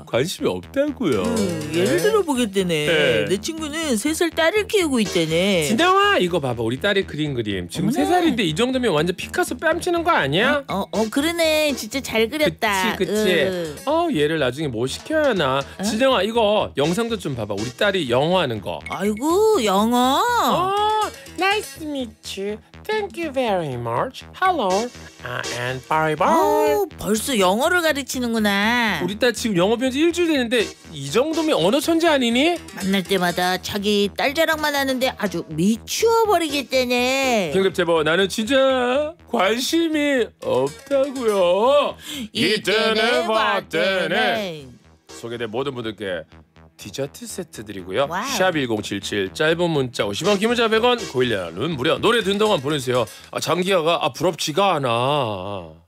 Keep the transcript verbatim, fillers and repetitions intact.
관심이 없다고요. 음, 예를 네. 들어 보겠다네. 네. 내 친구는 세 살 딸을 키우고 있다네. 진영아 이거 봐봐 우리 딸이 그린 그림 지금 세 어머나. 살인데 이 정도면 완전 피카소 뺨치는 거 아니야? 어, 어 그러네. 진짜 잘 그렸다. 그치 그치. 어 얘를 나중에 뭐 시켜야 하나. 어? 진영아 이거 영상도 좀 봐봐 우리 딸이 영어 하는 거. 아이고 영어. 어, nice to meet you. Thank you very much. Hello. Uh, and bye bye. 어, 벌써 영어를 가르치는구나. 우리 딸 지금 영어 배운 지 일주일 됐는데 이 정도면 언어 천재 아니니? 만날 때마다 자기 딸 자랑만 하는데 아주 미치워 버리겠다네. 긴급 제보 나는 진짜 관심이 없다고요. 이때네 봤대네. 소개된 모든 분들께 디저트 세트 드리고요. 와우. 샵 일공칠칠 짧은 문자 오십 원 긴 문자 백 원 고일년은 무료 노래 듣는 동안 보내주세요. 아, 장기하가 아 부럽지가 않아.